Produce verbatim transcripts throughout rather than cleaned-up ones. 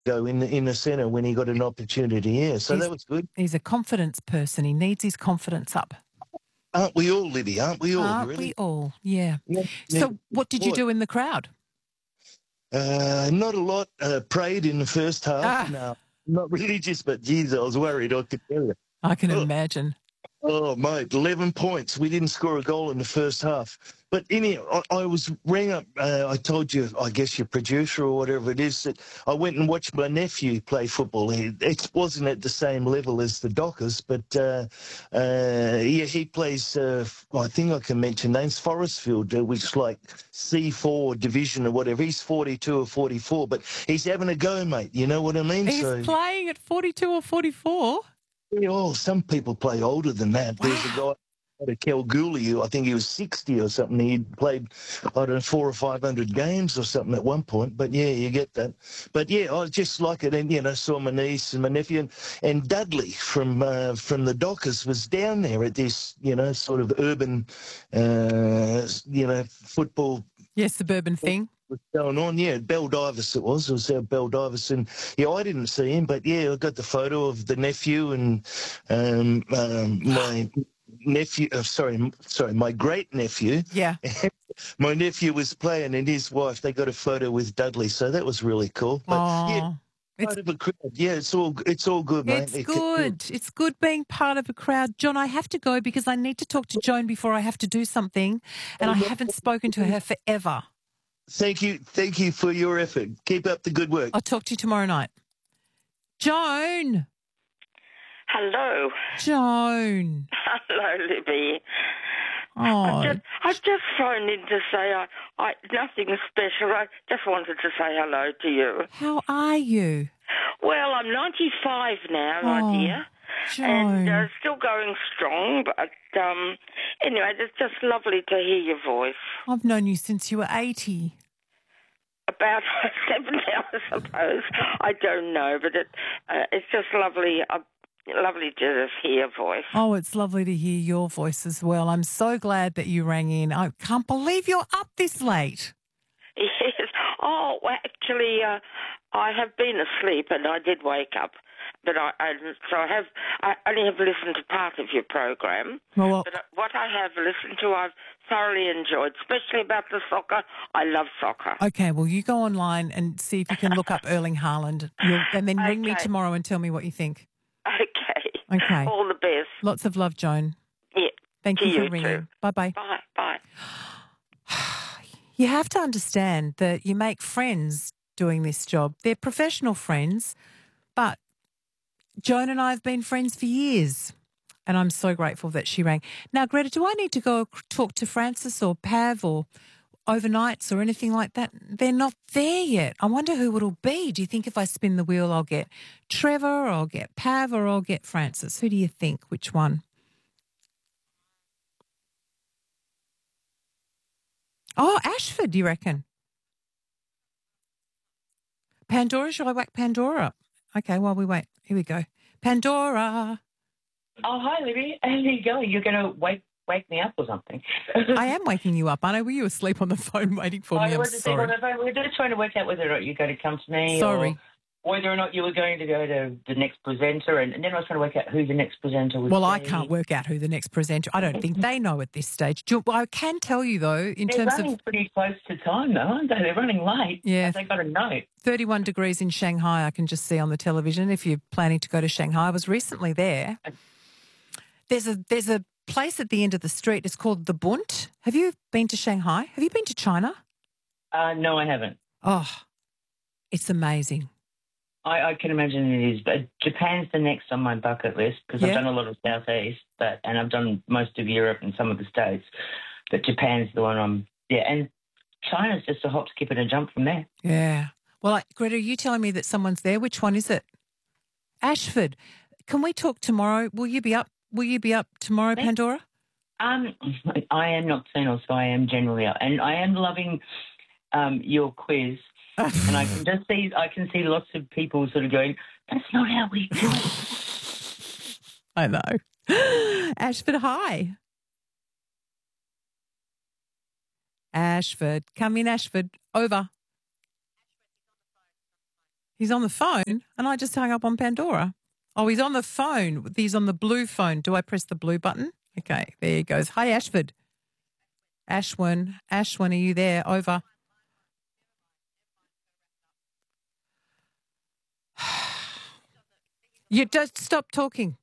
go in the in the centre when he got an opportunity. Yeah, so He's- that was good. He's a confidence person. He needs his confidence up. Aren't we all, Libby? Aren't we all? Aren't really? we all? Yeah. Yeah. So what did you What? do in the crowd? Uh, not a lot. Uh, prayed in the first half. Ah. No, not religious, but geez, I was worried. I could tell you. I can Oh. imagine. Oh, mate, eleven points. We didn't score a goal in the first half. But anyhow, I, I was rang up, uh, I told you, I guess your producer or whatever it is, that I went and watched my nephew play football. He, it wasn't at the same level as the Dockers, but uh, uh, yeah, he plays, uh, I think I can mention names, Forestfield, uh, which is like C four division or whatever. He's forty-two or forty-four, but he's having a go, mate. You know what I mean? He's so, playing at forty-two or forty-four. Yeah, oh, some people play older than that. Wow. There's a guy, a Kalgoorlie, who I think he was sixty or something. He'd played, I don't know, four or five hundred games or something at one point. But yeah, you get that. But yeah, I just like it. And, you know, saw my niece and my nephew. And, and Dudley from uh, from the Dockers was down there at this, you know, sort of urban, uh, you know, football. Yeah, suburban thing. Was going on, yeah, Baldivis it was, it was our Baldivis, and yeah, I didn't see him, but yeah, I got the photo of the nephew and um, um, my nephew, uh, sorry, sorry, my great nephew. Yeah. My nephew was playing, and his wife, they got a photo with Dudley, so that was really cool. But Aww. yeah, It's, part of a crowd. Yeah, it's all it's all good, mate. it's It- good. It's good being part of a crowd. John, I have to go because I need to talk to Joan before I have to do something, and I haven't spoken to her forever. Thank you, thank you for your effort. Keep up the good work. I'll talk to you tomorrow night. Joan. Hello. Joan. Hello, Libby. Oh, I just, I just phoned in to say I, I nothing special. I just wanted to say hello to you. how are you? Well, I'm ninety-five now, Oh, my dear, Joan. and uh, still going strong. But um, anyway, it's just lovely to hear your voice. I've known you since you were eighty. About seven now, I suppose. I don't know, but it, uh, it's just lovely. Uh, Lovely to just hear your voice. Oh, it's lovely to hear your voice as well. I'm so glad that you rang in. I can't believe you're up this late. Yes. Oh, well, actually, uh, I have been asleep and I did wake up, but I, I so I have I only have listened to part of your program. Well, But what I have listened to, I've thoroughly enjoyed, especially about the soccer. I love soccer. okay, well, you go online and see if you can look up Erling Haaland, You'll, and then ring me Okay. tomorrow and tell me what you think. Okay. Okay. All the best. Lots of love, Joan. Yeah. Thank To you for you ringing. too. Bye-bye. Bye. Bye. You have to understand that you make friends doing this job. They're professional friends, but Joan and I have been friends for years, and I'm so grateful that she rang. Now, Greta, do I need to go talk to Francis or Pav or overnights or anything like that? They're not there yet. I wonder who it'll be. Do you think if I spin the wheel, I'll get Trevor or I'll get Pav or I'll get Francis? Who do you think? Which one? Oh, Ashford, do you reckon? Pandora, shall I whack Pandora up? Okay, while we wait. Here we go. Pandora. Oh, hi, Libby. How are you going? You're going to wake wake me up or something? I am waking you up, aren't I? Were you asleep on the phone waiting for me? I I'm was asleep sorry. on the phone. We were just trying to work out whether or not you're going to come to me Sorry. or whether or not you were going to go to the next presenter. And, and then I was trying to work out who the next presenter would Well, be. I can't work out who the next presenter. I don't think they know at this stage. Do you- well, I can tell you though, in They're terms running of pretty close to time, though, aren't they? They're running late. Yeah. They got a note. thirty-one degrees in Shanghai, I can just see on the television. If you're planning to go to Shanghai, I was recently there. There's a there's a place at the end of the street. It's called the Bund. Have you been to Shanghai? Have you been to China? Uh, no, I haven't. Oh, it's amazing. I, I can imagine it is. But Japan's the next on my bucket list because Yeah. I've done a lot of Southeast, but and I've done most of Europe and some of the States. But Japan's the one I'm, yeah. And China's just a hop, skip and a jump from there. Yeah. Well, I, Greta, are you telling me that someone's there? Which one is it? Ashford. Can we talk tomorrow? Will you be up? Will you be up tomorrow, Me? Pandora? Um, I am nocturnal, so I am generally up. And I am loving um, your quiz. And I can just see, I can see lots of people sort of going, that's not how we do it. I know. Ashford, hi. Ashford. Come in, Ashford. Over. He's on the phone, and I just hung up on Pandora. Oh, he's on the phone. He's on the blue phone. Do I press the blue button? Okay, there he goes. Hi, Ashford. Ashwin. Ashwin, are you there? Over. You just stop talking.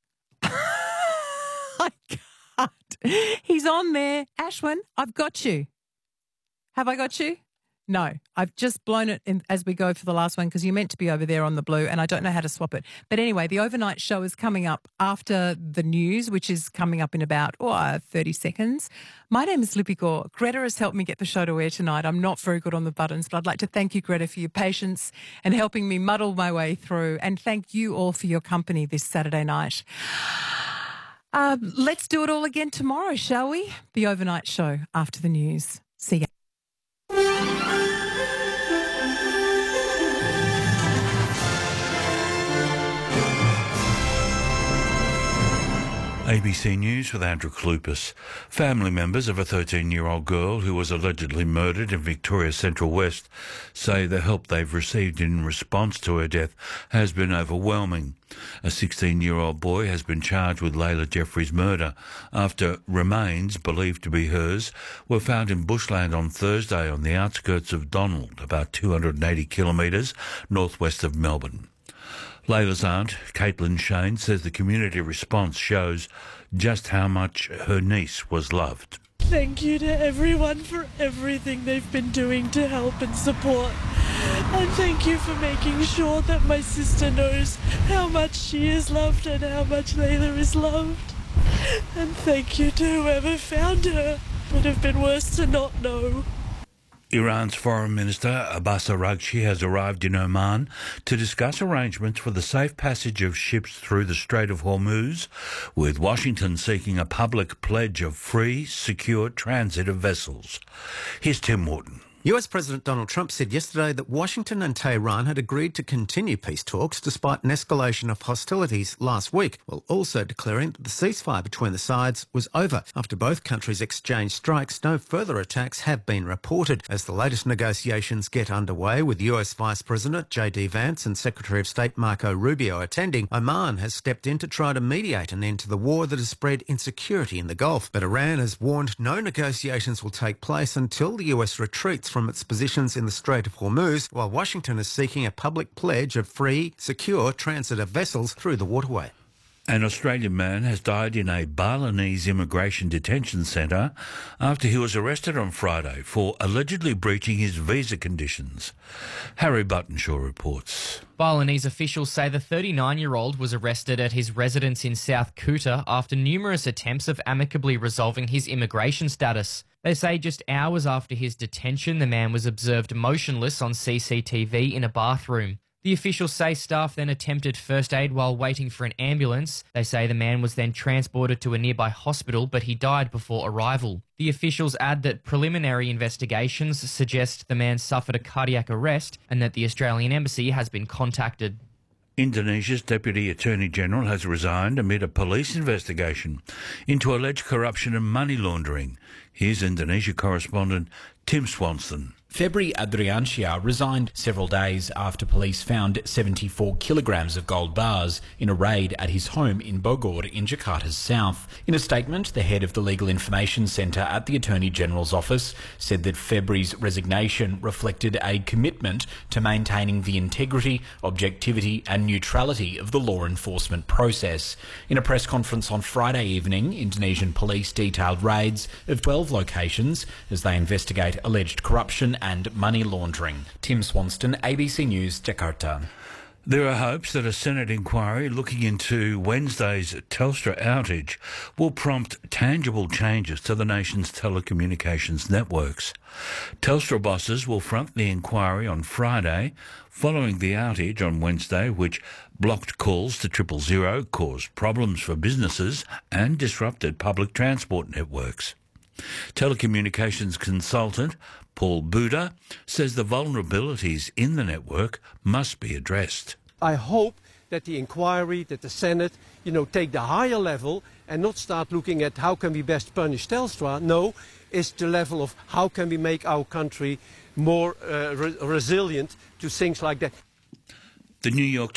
I can't. He's on there. Ashwin, I've got you. Have I got you? No, I've just blown it in as we go for the last one because you're meant to be over there on the blue and I don't know how to swap it. But anyway, the overnight show is coming up after the news, which is coming up in about oh, thirty seconds. My name is Lippy Gore. Greta has helped me get the show to air tonight. I'm not very good on the buttons, but I'd like to thank you, Greta, for your patience and helping me muddle my way through. And thank you all for your company this Saturday night. Um, let's do it all again tomorrow, shall we? The overnight show after the news. See ya. A B C News with Andrew Klupas. Family members of a thirteen-year-old girl who was allegedly murdered in Victoria's Central West say the help they've received in response to her death has been overwhelming. A sixteen-year-old boy has been charged with Layla Jeffrey's murder after remains, believed to be hers, were found in bushland on Thursday on the outskirts of Donald, about two hundred eighty kilometres northwest of Melbourne. Layla's aunt, Caitlin Shane, says the community response shows just how much her niece was loved. Thank you to everyone for everything they've been doing to help and support. And thank you for making sure that my sister knows how much she is loved and how much Layla is loved. And thank you to whoever found her. It would have been worse to not know. Iran's Foreign Minister Abbas Araghchi has arrived in Oman to discuss arrangements for the safe passage of ships through the Strait of Hormuz, with Washington seeking a public pledge of free, secure transit of vessels. Here's Tim Morton. U S President Donald Trump said yesterday that Washington and Tehran had agreed to continue peace talks despite an escalation of hostilities last week, while also declaring that the ceasefire between the sides was over. After both countries exchanged strikes, no further attacks have been reported. As the latest negotiations get underway, with U S Vice President J D Vance and Secretary of State Marco Rubio attending, Oman has stepped in to try to mediate an end to the war that has spread insecurity in the Gulf. But Iran has warned no negotiations will take place until the U S retreats from its positions in the Strait of Hormuz, while Washington is seeking a public pledge of free, secure transit of vessels through the waterway. An Australian man has died in a Balinese immigration detention centre after he was arrested on Friday for allegedly breaching his visa conditions. Harry Buttonshaw reports. Balinese officials say the thirty-nine-year-old was arrested at his residence in South Kuta after numerous attempts of amicably resolving his immigration status. They say just hours after his detention, the man was observed motionless on C C T V in a bathroom. The officials say staff then attempted first aid while waiting for an ambulance. They say the man was then transported to a nearby hospital, but he died before arrival. The officials add that preliminary investigations suggest the man suffered a cardiac arrest and that the Australian Embassy has been contacted. Indonesia's Deputy Attorney General has resigned amid a police investigation into alleged corruption and money laundering. Here's Indonesia correspondent Tim Swanston. Febri Adriansyah resigned several days after police found seventy-four kilograms of gold bars in a raid at his home in Bogor in Jakarta's south. In a statement, the head of the Legal Information Centre at the Attorney General's office said that Febri's resignation reflected a commitment to maintaining the integrity, objectivity and neutrality of the law enforcement process. In a press conference on Friday evening, Indonesian police detailed raids of twelve locations as they investigate alleged corruption and money laundering. Tim Swanston, A B C News, Jakarta. There are hopes that a Senate inquiry looking into Wednesday's Telstra outage will prompt tangible changes to the nation's telecommunications networks. Telstra bosses will front the inquiry on Friday, following the outage on Wednesday, which blocked calls to triple zero, caused problems for businesses and disrupted public transport networks. Telecommunications consultant Paul Buda says the vulnerabilities in the network must be addressed. I hope that the inquiry, that the Senate, you know, take the higher level and not start looking at how can we best punish Telstra. No, it's the level of how can we make our country more uh, re- resilient to things like that. The New York